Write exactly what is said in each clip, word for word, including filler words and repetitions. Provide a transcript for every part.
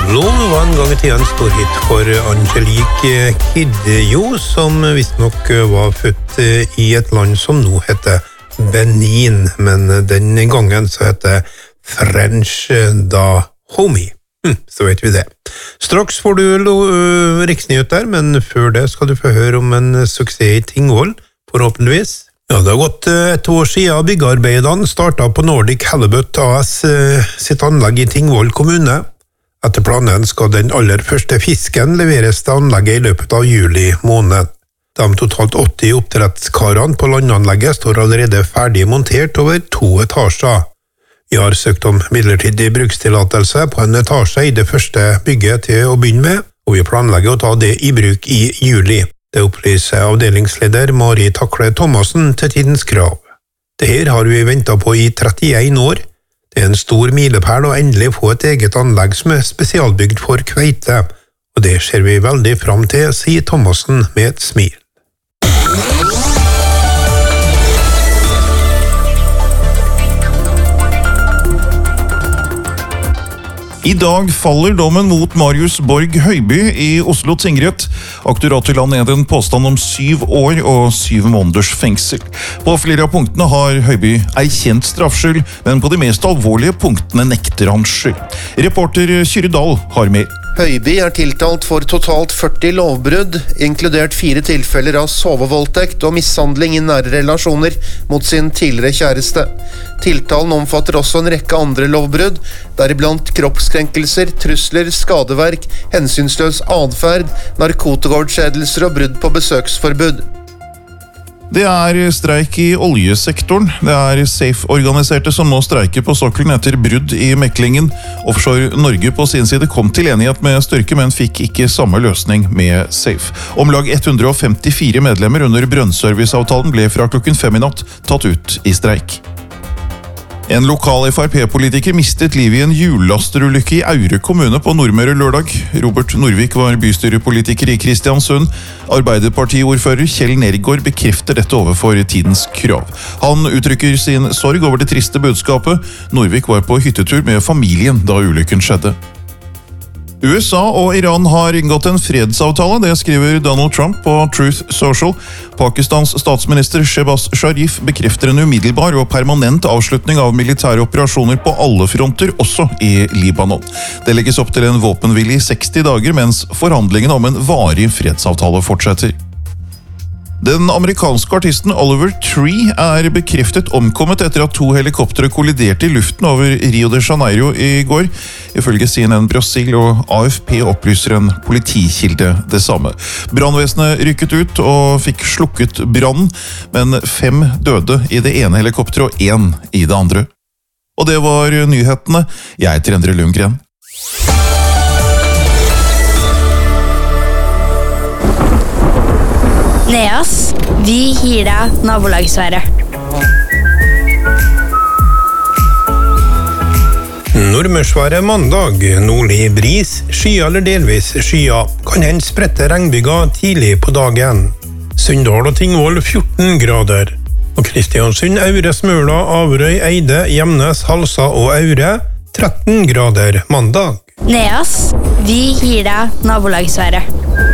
Alone var en gang i tiden en stor hit for Angelique Kidjo, som visstnok var født i et land som nå heter Benin, men den gangen så heter French Dahomey. Hm, så vet vi det. Straks får du uh, riksnyheter, men før det skal du få høre om en suksess i Tingvoll, forhåpentligvis. Ja, det har gått et år siden byggearbeidene startet på Nordic Halibut A S sitt anlegg i Tingvoll kommune. Etter planen skal den aller første fisken leveres til anlegget i løpet av juli måned. De totalt åtti oppdrettskarene på landanlegget står allerede ferdig montert over to etasjer. Vi har søkt om midlertidig brukstillatelse på en etasje i det første bygget til å begynne med, og vi planlegger å ta det i bruk i juli. Det opplyser avdelingsleder Mari Takle Thomassen til Tidens Krav. Det her har vi ventet på i trettien år. Det er en stor milepæl å endelig få et eget anlegg som er spesialbygd for kveite, og det ser vi veldig fram til, sier Thomassen med et smil. I dag faller dommen mot Marius Borg Høiby i Oslo tingrett. Aktoratet la ned en påstand om syv år og syv måneders fengsel. På flere av punktene har Høiby erkjent straffskyld, men på de mest alvorlige punktene nekter han skyld. Reporter Kyrre Dahl har mer. Høiby er tiltalt for totalt førti lovbrudd, inkludert fire tilfeller av sovevoldtekt og mishandling i nære relasjoner mot sin tidligere kjæreste. Tiltalen omfatter også en rekke andre lovbrudd, deriblant kroppskrenkelser, trusler, skadeverk, hensynsløs adferd, narkotikaovertredelser og brudd på besøksforbud. Det er streik i oljesektoren. Det er Safe-organiserte som nå streiker på sokkelen etter brudd i meklingen. Offshore Norge på sin side kom til enighet med Styrke, men fikk ikke samme løsning med Safe. Om lag ett hundre og femtifire medlemmer under brønnserviceavtalen ble fra klokken fem i natt tatt ut i streik. En lokal F R P-politiker mistet livet i en hjullasterulykke i Aure kommune på Nordmøre lørdag. Robert Norvik var bystyrepolitiker i Kristiansund. Arbeiderpartiordfører Kjell Nergård bekrefter dette overfor Tidens Krav. Han uttrykker sin sorg over det triste budskapet. Norvik var på hyttetur med familien da ulykken skjedde. U S A og Iran har inngått en fredsavtale, det skriver Donald Trump på Truth Social. Pakistans statsminister Shehbaz Sharif bekrefter en umiddelbar og permanent avslutning av militære operasjoner på alle fronter, også i Libanon. Det legges opp til en våpenhvile i seksti dager, mens forhandlingene om en varig fredsavtale fortsetter. Den amerikanske artisten Oliver Tree er bekreftet omkommet etter at to helikoptere kolliderte i luften over Rio de Janeiro i går. Ifølge C N N Brasil og A F P opplyser en politikilde det samme. Brannvesenet rykket ut og fikk slukket brannen, men fem døde i det ene helikopteret og én i det andre. Og det var nyhetene. Jeg heter Endre Lundgren. Neas, vi gir deg nabolagsværet. Nordmørsværet mandag, nordlig bris, skya eller delvis skya, kan hende spredte regnbyger tidlig på dagen. Sunndal og Tingvoll fjorten grader, og Kristiansund, Aure, Smøla, Averøy, Eide, Gjemnes, Halsa og Aure tretten grader mandag. Neas, vi gir deg nabolagsværet.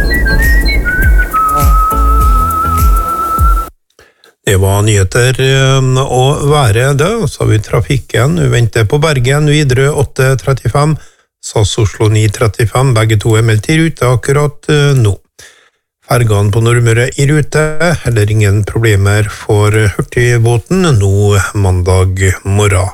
Det var nyheter å være det, og så har vi trafikken. Vi venter på Bergen, Widerøe åtte trettifem, S A S Oslo ni trettifem, begge to er meldt i rute akkurat nå. Fergene på Nordmøre i rute, heller ingen problemer for hurtigbåten nå mandag morgen.